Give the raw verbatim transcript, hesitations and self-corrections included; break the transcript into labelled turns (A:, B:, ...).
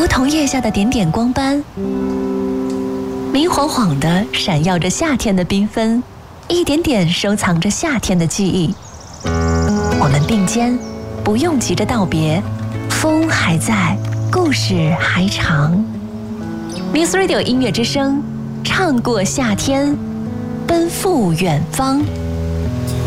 A: 桐叶下的点点光斑，明晃晃的闪耀着夏天的缤纷，一点点收藏着夏天的记忆。我们并肩，不用急着道别，风还在，故事还长。Muse Radio 音乐之声，唱过夏天，奔赴远方。